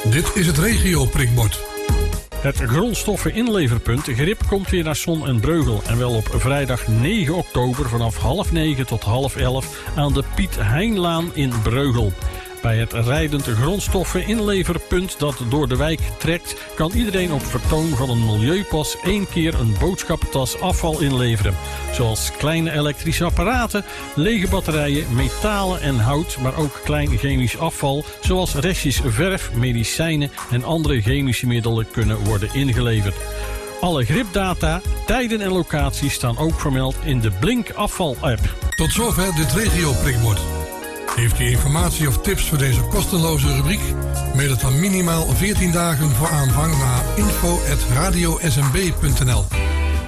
Dit is het regio-prikbord. Het grondstoffeninleverpunt Grip komt weer naar Son en Breugel. En wel op vrijdag 9 oktober vanaf 9:30 tot 10:30 aan de Piet Heinlaan in Breugel. Bij het rijdend grondstoffeninleverpunt dat door de wijk trekt, kan iedereen op vertoon van een milieupas 1 keer een boodschappentas afval inleveren. Zoals kleine elektrische apparaten, lege batterijen, metalen en hout, maar ook klein chemisch afval, zoals restjes verf, medicijnen en andere chemische middelen kunnen worden ingeleverd. Alle gripdata, tijden en locaties staan ook vermeld in de Blink Afval-app. Tot zover dit regio-prikbord. Heeft u informatie of tips voor deze kosteloze rubriek? Mail het dan minimaal 14 dagen voor aanvang naar info@radiosmb.nl.